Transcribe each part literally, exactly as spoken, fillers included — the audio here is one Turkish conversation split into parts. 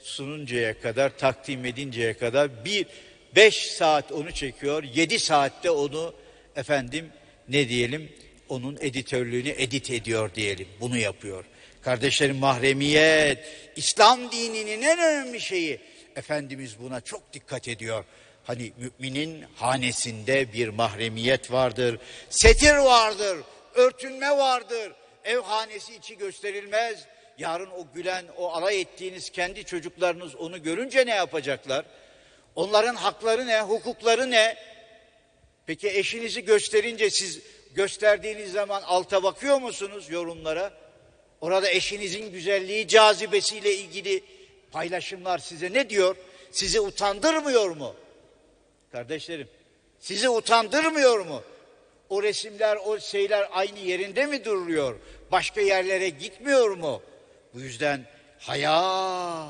sununcaya kadar, takdim edinceye kadar bir beş saat onu çekiyor, yedi saatte onu efendim ne diyelim, onun editörlüğünü edit ediyor diyelim, bunu yapıyor. Kardeşlerim, mahremiyet, İslam dininin en önemli şeyi. Efendimiz buna çok dikkat ediyor. Hani müminin hanesinde bir mahremiyet vardır, setir vardır, örtünme vardır. Ev hanesi içi gösterilmez. Yarın o gülen, o alay ettiğiniz kendi çocuklarınız onu görünce ne yapacaklar? Onların hakları ne, hukukları ne? Peki eşinizi gösterince siz gösterdiğiniz zaman alta bakıyor musunuz yorumlara? Orada eşinizin güzelliği, cazibesiyle ilgili paylaşımlar size ne diyor? Sizi utandırmıyor mu? Kardeşlerim, sizi utandırmıyor mu? O resimler, o şeyler aynı yerinde mi duruyor? Başka yerlere gitmiyor mu? Bu yüzden haya,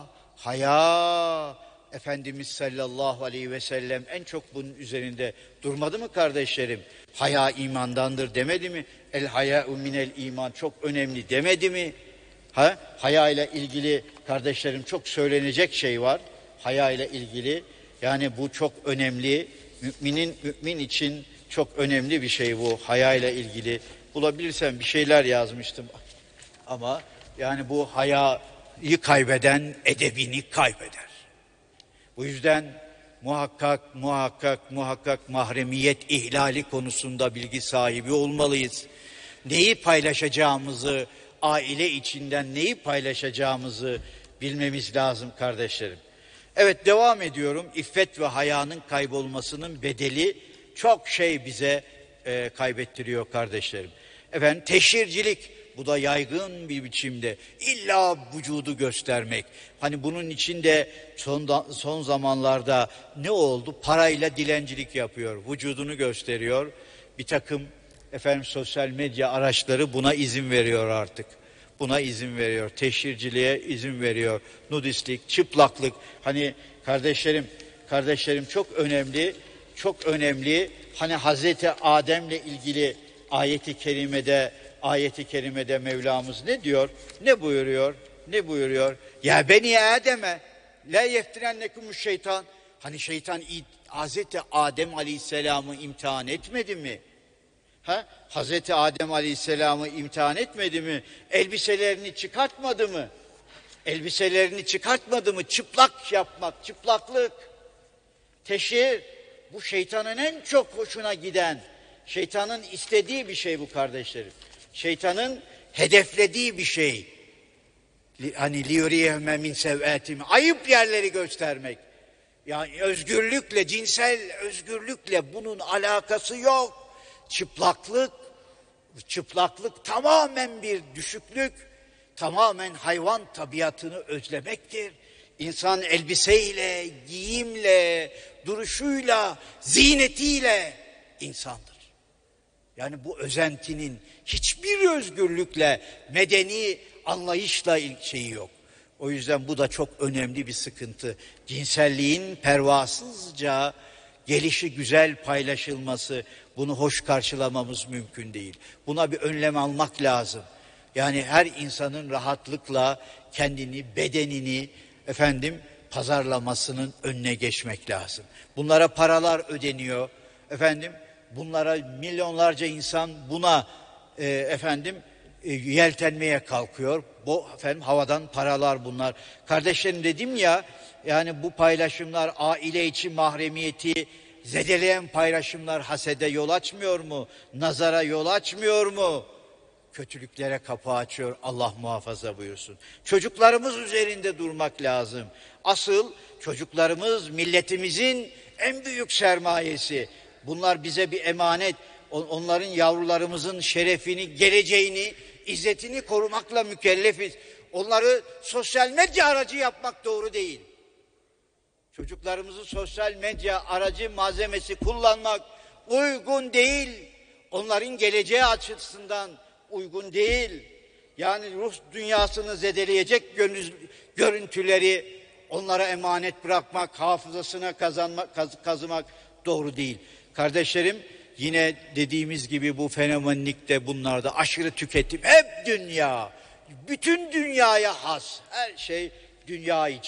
haya, Efendimiz sallallahu aleyhi ve sellem en çok bunun üzerinde durmadı mı kardeşlerim? Haya imandandır demedi mi? El haya'u minel iman, çok önemli demedi mi? Ha? Haya ile ilgili kardeşlerim çok söylenecek şey var. Haya ile ilgili, yani bu çok önemli. Müminin, mümin için çok önemli bir şey bu. Haya ile ilgili bulabilirsem bir şeyler yazmıştım. Ama yani bu hayayı kaybeden edebini kaybeder. Bu yüzden muhakkak, muhakkak, muhakkak mahremiyet ihlali konusunda bilgi sahibi olmalıyız. Neyi paylaşacağımızı, aile içinden neyi paylaşacağımızı bilmemiz lazım kardeşlerim. Evet, devam ediyorum. İffet ve hayanın kaybolmasının bedeli çok şey bize e, kaybettiriyor kardeşlerim. Efendim, teşhircilik, bu da yaygın bir biçimde illa vücudu göstermek. Hani bunun içinde son, son zamanlarda ne oldu? Parayla dilencilik yapıyor, vücudunu gösteriyor. Bir takım efendim sosyal medya araçları buna izin veriyor artık. Buna izin veriyor. Teşhirciliğe izin veriyor. Nudistlik, çıplaklık. Hani kardeşlerim, kardeşlerim çok önemli, çok önemli. Hani Hazreti Adem'le ilgili ayeti kerimede, ayeti kerimede Mevlamız ne diyor? Ne buyuruyor? Ne buyuruyor? Ya beni Adem'e la yeftirennekumuş şeytan. Hani şeytan Hazreti Adem Aleyhisselam'ı imtihan etmedi mi? Ha? Hazreti Adem Aleyhisselam'ı imtihan etmedi mi? Elbiselerini çıkartmadı mı? Elbiselerini çıkartmadı mı? Çıplak yapmak, çıplaklık, teşhir. Bu şeytanın en çok hoşuna giden, şeytanın istediği bir şey bu kardeşlerim. Şeytanın hedeflediği bir şey. Hani liyuriyehme min sev'atim, ayıp yerleri göstermek. Yani özgürlükle, cinsel özgürlükle bunun alakası yok. Çıplaklık, çıplaklık tamamen bir düşüklük, tamamen hayvan tabiatını özlemektir. İnsan elbiseyle, giyimle, duruşuyla, ziynetiyle insandır. Yani bu özentinin hiçbir özgürlükle, medeni anlayışla şeyi yok. O yüzden bu da çok önemli bir sıkıntı. Cinselliğin pervasızca gelişi güzel paylaşılması, bunu hoş karşılamamız mümkün değil. Buna bir önlem almak lazım. Yani her insanın rahatlıkla kendini, bedenini efendim pazarlamasının önüne geçmek lazım. Bunlara paralar ödeniyor. Efendim bunlara milyonlarca insan buna e, efendim e, yeltenmeye kalkıyor. Bu efendim havadan paralar bunlar. Kardeşlerim, dedim ya, yani bu paylaşımlar aile içi mahremiyeti zedeleyen paylaşımlar hasede yol açmıyor mu? Nazara yol açmıyor mu? Kötülüklere kapı açıyor. Allah muhafaza buyursun. Çocuklarımız üzerinde durmak lazım. Asıl çocuklarımız milletimizin en büyük sermayesi. Bunlar bize bir emanet. Onların, yavrularımızın şerefini, geleceğini, izzetini korumakla mükellefiz. Onları sosyal medya aracı yapmak doğru değil. Çocuklarımızı sosyal medya aracı malzemesi kullanmak uygun değil. Onların geleceği açısından uygun değil. Yani ruh dünyasını zedeleyecek görüntüleri onlara emanet bırakmak, hafızasına kazanmak, kaz, kazımak doğru değil. Kardeşlerim, yine dediğimiz gibi bu fenomenlikte, bunlarda aşırı tüketim, hep dünya, bütün dünyaya has, her şey dünya için.